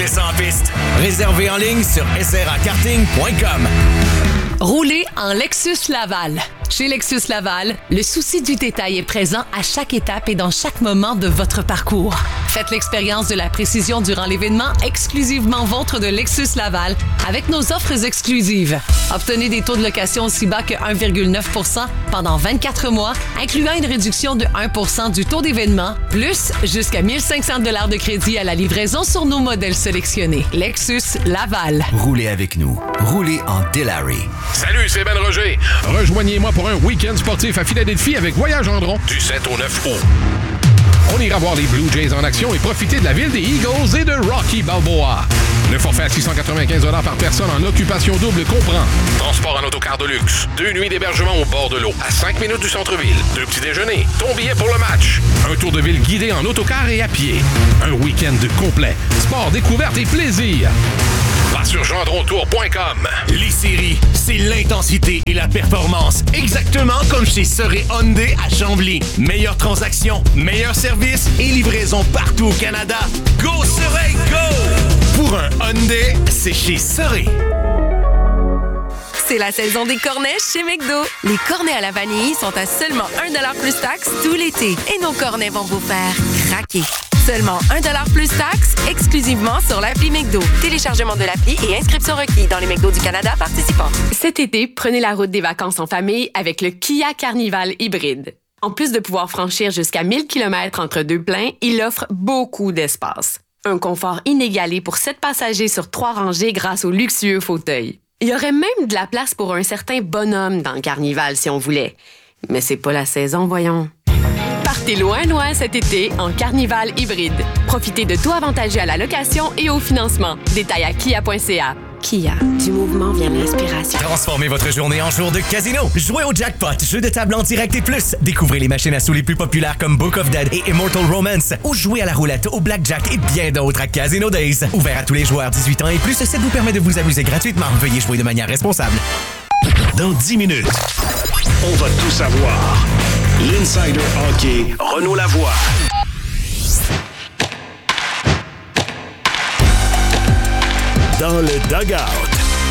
descend en piste. Réservé en ligne sur srakarting.com. Roulez en Lexus Laval. Chez Lexus Laval, le souci du détail est présent à chaque étape et dans chaque moment de votre parcours. Faites l'expérience de la précision durant l'événement exclusivement vôtre de Lexus Laval avec nos offres exclusives. Obtenez des taux de location aussi bas que 1,9 % pendant 24 mois, incluant une réduction de 1 % du taux d'événement, plus jusqu'à 1 500 $ de crédit à la livraison sur nos modèles sélectionnés. Lexus Laval. Roulez avec nous. Roulez en Delary. Salut, c'est Ben Roger. Rejoignez-moi pour un week-end sportif à Philadelphie avec Voyage Gendron du 7 au 9 août. On ira voir les Blue Jays en action et profiter de la ville des Eagles et de Rocky Balboa. Le forfait à 695 $ par personne en occupation double comprend transport en autocar de luxe, 2 nuits d'hébergement au bord de l'eau, à 5 minutes du centre-ville, 2 petits déjeuners, ton billet pour le match, un tour de ville guidé en autocar et à pied, un week-end complet, sport, découverte et plaisir. Va sur gendrontour.com. Les séries, c'est l'intensité et la performance. Exactement comme chez Soré Hyundai à Chambly. Meilleure transaction, meilleur service et livraison partout au Canada. Go Soré, go! Pour un Hyundai, c'est chez Soré. C'est la saison des cornets chez McDo. Les cornets à la vanille sont à seulement 1$ plus taxes tout l'été. Et nos cornets vont vous faire craquer. Seulement 1$ plus taxes, exclusivement sur l'appli McDo. Téléchargement de l'appli et inscription requis dans les McDo du Canada participants. Cet été, prenez la route des vacances en famille avec le Kia Carnival hybride. En plus de pouvoir franchir jusqu'à 1000 km entre deux pleins, il offre beaucoup d'espace. Un confort inégalé pour 7 passagers sur 3 rangées grâce aux luxueux fauteuils. Il y aurait même de la place pour un certain bonhomme dans le Carnival si on voulait. Mais c'est pas la saison, voyons. Partez loin cet été en Carnival hybride. Profitez de taux avantageux à la location et au financement. Détails à kia.ca. Kia, du mouvement vient l'inspiration. Transformez votre journée en jour de casino. Jouez au jackpot, jeu de table en direct et plus. Découvrez les machines à sous les plus populaires comme Book of Dead et Immortal Romance. Ou jouez à la roulette, au blackjack et bien d'autres à Casino Days. Ouvert à tous les joueurs 18 ans et plus, ça vous permet de vous amuser gratuitement. Veuillez jouer de manière responsable. Dans 10 minutes, on va tout savoir. L'Insider Hockey, Renaud Lavoie. Dans le dugout.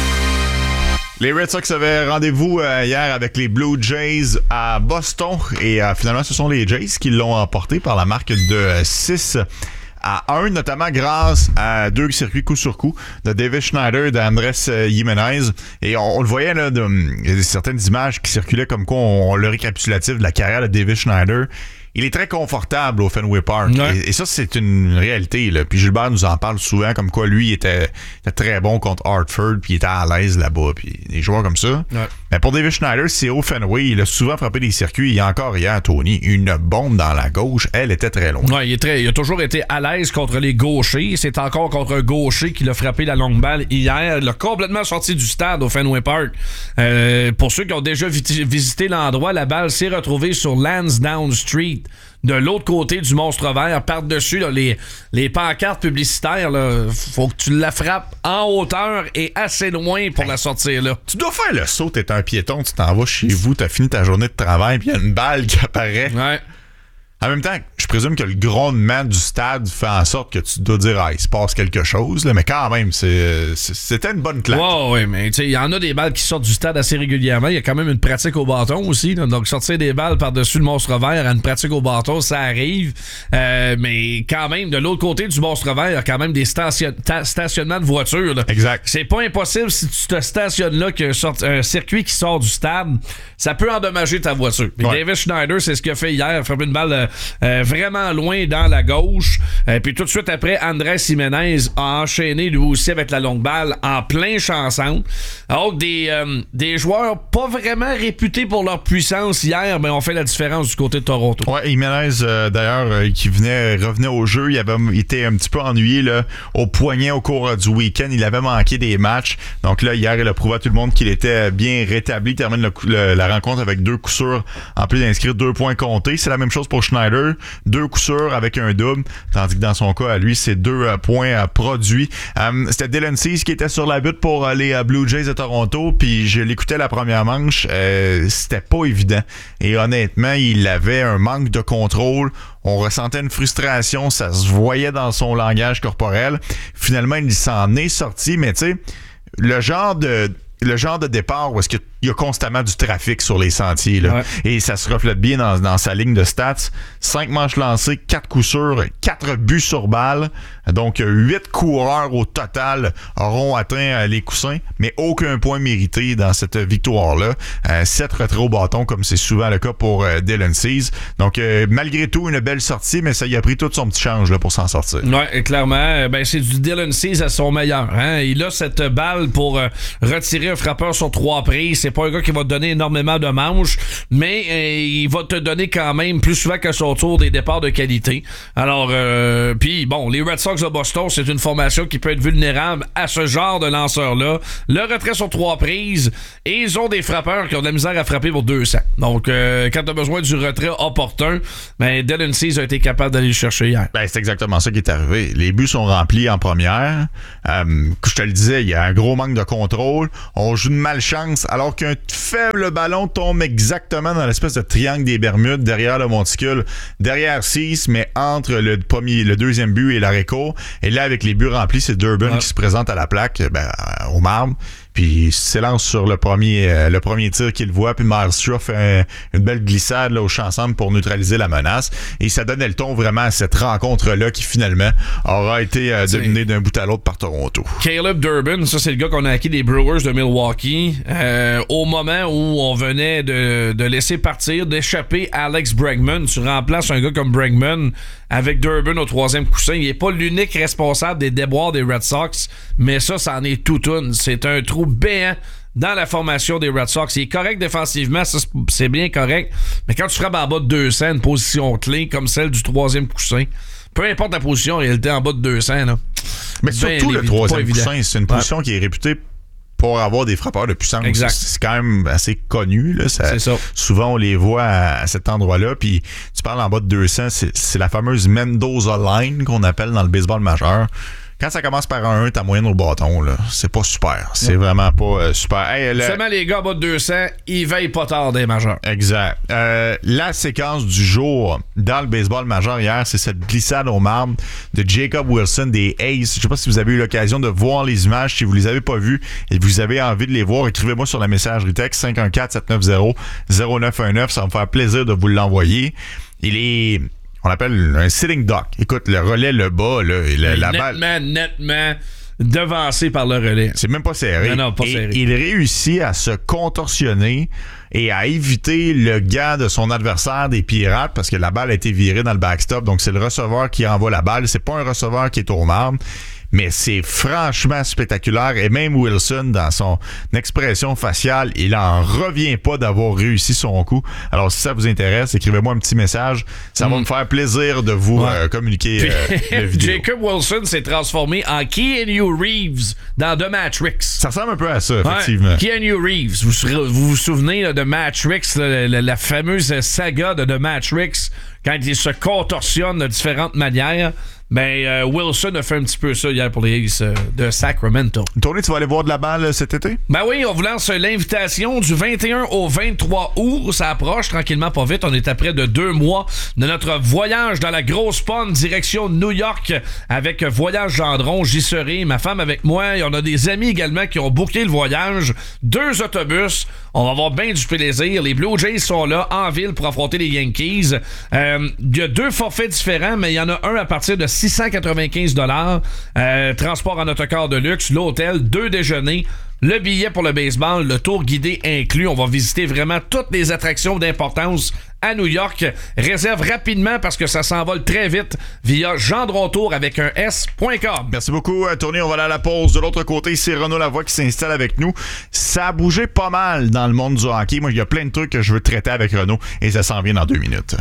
Les Red Sox avaient rendez-vous hier avec les Blue Jays à Boston et finalement ce sont les Jays qui l'ont emporté par la marque de 6-1, notamment grâce à 2 circuits coup sur coup de David Schneider et d'Andrés Jiménez. Et on le voyait, là, il y a certaines images qui circulaient comme quoi on le récapitulatif de la carrière de David Schneider. Il est très confortable au Fenway Park. Ouais. Et ça, c'est une réalité, là. Puis Gilbert nous en parle souvent, comme quoi lui était très bon contre Hartford, puis il était à l'aise là-bas, puis des joueurs comme ça. Ouais. Mais pour David Schneider, c'est au Fenway. Il a souvent frappé des circuits. Il y a encore hier, Tony, une bombe dans la gauche. Elle était très longue. Ouais, il a toujours été à l'aise contre les gauchers. C'est encore contre un gaucher qu'il a frappé la longue balle hier. Il a complètement sorti du stade au Fenway Park. Pour ceux qui ont déjà visité l'endroit, la balle s'est retrouvée sur Lansdowne Street. De l'autre côté du monstre vert, par-dessus là, les pancartes publicitaires, là, faut que tu la frappes en hauteur et assez loin pour la sortir là. Tu dois faire le saut, t'es un piéton, tu t'en vas chez vous, t'as fini ta journée de travail, puis il y a une balle qui apparaît. Ouais. En même temps, je présume que le grondement du stade fait en sorte que tu dois dire il se passe quelque chose, là, mais quand même, c'était une bonne claque. Ouais, mais tu sais, il y en a des balles qui sortent du stade assez régulièrement. Il y a quand même une pratique au bâton aussi. Là, donc, sortir des balles par-dessus le monstre vert à une pratique au bâton, ça arrive. Mais quand même, de l'autre côté du monstre vert, il y a quand même des stationnements de voitures. Là. Exact. C'est pas impossible si tu te stationnes là qu'un circuit qui sort du stade, ça peut endommager ta voiture. Ouais. David Schneider, c'est ce qu'il a fait hier. Il a frappé une balle vraiment loin dans la gauche. Puis tout de suite après, Andrés Jiménez a enchaîné lui aussi avec la longue balle en plein chanson. Alors des joueurs pas vraiment réputés pour leur puissance hier, mais ont fait la différence du côté de Toronto. Ouais, Jiménez d'ailleurs qui revenait au jeu, il avait été un petit peu ennuyé là, au poignet au cours du week-end. Il avait manqué des matchs. Donc là, hier, il a prouvé à tout le monde qu'il était bien rétabli. Il termine la rencontre avec 2 coups sûrs en plus d'inscrire 2 points comptés. C'est la même chose pour Schneider. Schneider, 2 coups sûrs avec un double, tandis que dans son cas, à lui, c'est 2 points produits. C'était Dylan Cease qui était sur la butte pour les Blue Jays de Toronto, puis je l'écoutais la première manche, c'était pas évident. Et honnêtement, il avait un manque de contrôle. On ressentait une frustration, ça se voyait dans son langage corporel. Finalement, il s'en est sorti, mais tu sais, le genre de départ où est-ce qu'il y a constamment du trafic sur les sentiers, là. Ouais. Et ça se reflète bien dans sa ligne de stats. 5 manches lancées, 4 coups sûrs, 4 buts sur balle. Donc, 8 coureurs au total auront atteint les coussins, mais aucun point mérité dans cette victoire-là. 7 retraits au bâton, comme c'est souvent le cas pour Dylan Cease. Donc, malgré tout, une belle sortie, mais ça y a pris tout son petit change là, pour s'en sortir. Oui, clairement. C'est du Dylan Cease à son meilleur. Hein? Il a cette balle pour retirer un frappeur sur 3 prises. C'est pas un gars qui va te donner énormément de manches, mais il va te donner quand même plus souvent qu'à son tour des départs de qualité. Alors, puis bon, les Red Sox de Boston, c'est une formation qui peut être vulnérable à ce genre de lanceur-là. Le retrait sur 3 prises, et ils ont des frappeurs qui ont de la misère à frapper pour 200. Donc, quand tu as besoin du retrait opportun, Dylan Cease a été capable d'aller le chercher hier. C'est exactement ça qui est arrivé. Les buts sont remplis en première. Je te le disais, il y a un gros manque de contrôle. On joue de malchance, alors qu'un faible ballon tombe exactement dans l'espèce de triangle des Bermudes, derrière le monticule, derrière Cease, mais entre le deuxième but et l'arrêt-court. Et là, avec les buts remplis, c'est Durbin qui se présente à la plaque, au marbre. Puis il s'élance sur le premier tir qu'il voit, puis Miles Straw fait une belle glissade là, au champ centre pour neutraliser la menace. Et ça donnait le ton vraiment à cette rencontre-là qui finalement aura été dominée d'un bout à l'autre par Toronto. Caleb Durbin, ça c'est le gars qu'on a acquis des Brewers de Milwaukee. Au moment où on venait de laisser partir, d'échapper Alex Bregman, tu remplaces un gars comme Bregman avec Durbin au 3e coussin. Il n'est pas l'unique responsable des déboires des Red Sox, mais ça en est toute une. C'est un trou béant dans la formation des Red Sox. Il est correct défensivement, ça c'est bien correct, mais quand tu frappes en bas de 200, une position clé comme celle du 3e coussin, peu importe la position, en réalité en bas de 200, là, mais surtout le 3e coussin, c'est une position qui est réputée pour avoir des frappeurs de puissance. Exact. C'est quand même assez connu. Là. C'est ça. Souvent, on les voit à cet endroit-là. Puis, tu parles en bas de 200, c'est la fameuse Mendoza Line qu'on appelle dans le baseball majeur. Quand ça commence par un 1, ta moyenne au bâton, là, c'est pas super. C'est vraiment pas super. Seulement les gars en bas de 200, ils veillent pas tard des majeurs. Exact. La séquence du jour dans le baseball majeur hier, c'est cette glissade au marbre de Jacob Wilson des A's. Je sais pas si vous avez eu l'occasion de voir les images. Si vous les avez pas vues et vous avez envie de les voir, écrivez-moi sur la messagerie texte 514-790-0919. Ça va me faire plaisir de vous l'envoyer. On appelle un sitting duck. Écoute, le relais le bas, là, la balle... Nettement devancé par le relais. C'est même pas serré. Non, pas serré. Il réussit à se contorsionner et à éviter le gant de son adversaire des Pirates parce que la balle a été virée dans le backstop. Donc, c'est le receveur qui envoie la balle. C'est pas un receveur qui est au marbre. Mais c'est franchement spectaculaire. Et même Wilson, dans son expression faciale, il en revient pas d'avoir réussi son coup. Alors, si ça vous intéresse, écrivez-moi un petit message. Ça va me faire plaisir de vous communiquer la vidéo. Jacob Wilson s'est transformé en Keanu Reeves dans The Matrix. Ça ressemble un peu à ça, effectivement. Keanu Reeves. Vous vous souvenez là, de Matrix, la fameuse saga de The Matrix, quand il se contorsionne de différentes manières? Wilson a fait un petit peu ça hier pour les A's de Sacramento. Tony, tu vas aller voir de la balle cet été? Oui, on vous lance l'invitation du 21 au 23 août. Ça approche tranquillement pas vite. On est à près de 2 mois de notre voyage dans la grosse pomme direction New York avec Voyage Gendron. J'y serai, ma femme avec moi. Et on a des amis également qui ont booké le voyage. 2 autobus. On va avoir bien du plaisir. Les Blue Jays sont là en ville pour affronter les Yankees. Il y a 2 forfaits différents, mais il y en a un à partir de $695. Transport en autocar de luxe, l'hôtel, 2 déjeuners, le billet pour le baseball, le tour guidé inclus. On va visiter vraiment toutes les attractions d'importance à New York. Réserve rapidement parce que ça s'envole très vite via gendrontour avec un S.com. Merci beaucoup, Tony. On va aller à la pause. De l'autre côté, c'est Renaud Lavoie qui s'installe avec nous. Ça a bougé pas mal dans le monde du hockey. Moi, il y a plein de trucs que je veux traiter avec Renaud et ça s'en vient dans 2 minutes.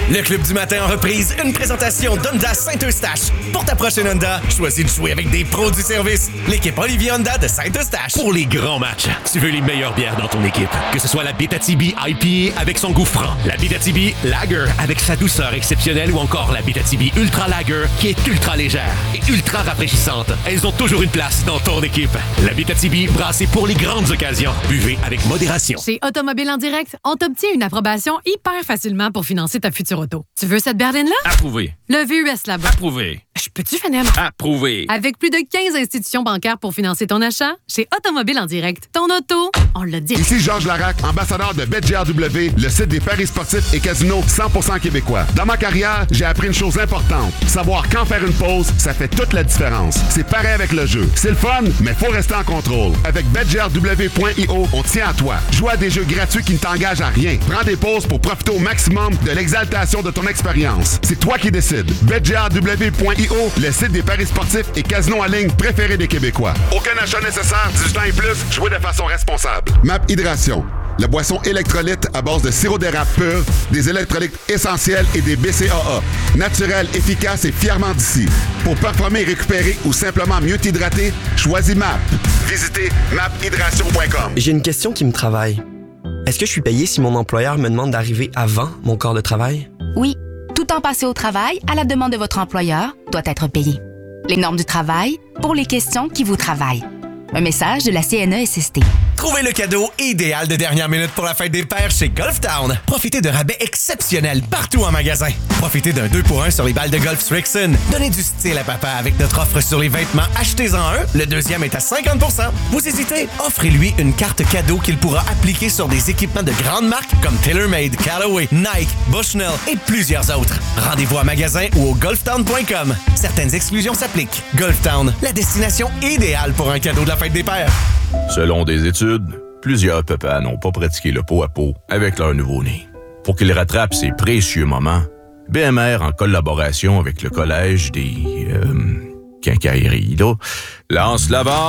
Le Club du matin en reprise, une présentation d'Honda Saint-Eustache. Pour ta prochaine Honda, choisis de jouer avec des pros du service. L'équipe Olivier Honda de Saint-Eustache. Pour les grands matchs, tu veux les meilleures bières dans ton équipe. Que ce soit la Abitibi IPA avec son goût franc, la Abitibi Lager avec sa douceur exceptionnelle ou encore la Abitibi Ultra Lager qui est ultra légère et ultra rafraîchissante. Elles ont toujours une place dans ton équipe. La Abitibi brassée pour les grandes occasions. Buvez avec modération. Chez Automobile en Direct, on t'obtient une approbation hyper facilement pour financer ta future auto. Tu veux cette berline-là? Approuvé. Le VUS là-bas. Approuvé. Je peux-tu finir? Approuvé. Avec plus de 15 institutions bancaires pour financer ton achat, chez Automobile en Direct, ton auto, on l'a dit. Ici Georges Larac, ambassadeur de BetGRW, le site des paris sportifs et casinos 100% québécois. Dans ma carrière, j'ai appris une chose importante. Savoir quand faire une pause, ça fait toute la différence. C'est pareil avec le jeu. C'est le fun, mais faut rester en contrôle. Avec BetGRW.io, on tient à toi. Joue à des jeux gratuits qui ne t'engagent à rien. Prends des pauses pour profiter au maximum de l'exaltation de ton expérience. C'est toi qui décides. BetGRW.io, le site des paris sportifs et casinos en ligne préférés des Québécois. Aucun achat nécessaire, 18 ans et plus, jouez de façon responsable. MAP Hydration, la boisson électrolyte à base de sirop d'érable pur, des électrolytes essentiels et des BCAA. Naturel, efficace et fièrement d'ici. Pour performer et récupérer ou simplement mieux t'hydrater, choisis MAP. Visitez maphydration.com. J'ai une question qui me travaille. Est-ce que je suis payé si mon employeur me demande d'arriver avant mon corps de travail? Oui. Tout temps passé au travail, à la demande de votre employeur, doit être payé. Les normes du travail, pour les questions qui vous travaillent. Un message de la CNESST. Trouvez le cadeau idéal de dernière minute pour la fête des pères chez Golf Town. Profitez de rabais exceptionnels partout en magasin. Profitez d'un 2 pour 1 sur les balles de golf Strixon. Donnez du style à papa avec notre offre sur les vêtements. Achetez-en un, le deuxième est à 50%. Vous hésitez? Offrez-lui une carte cadeau qu'il pourra appliquer sur des équipements de grandes marques comme TaylorMade, Callaway, Nike, Bushnell et plusieurs autres. Rendez-vous à magasin ou au golftown.com. Certaines exclusions s'appliquent. Golf Town, la destination idéale pour un cadeau de la fête des pères. Selon des études, plusieurs papas n'ont pas pratiqué le pot à pot avec leur nouveau-né. Pour qu'ils rattrapent ces précieux moments, BMR, en collaboration avec le Collège des quincailleries, lance l'avant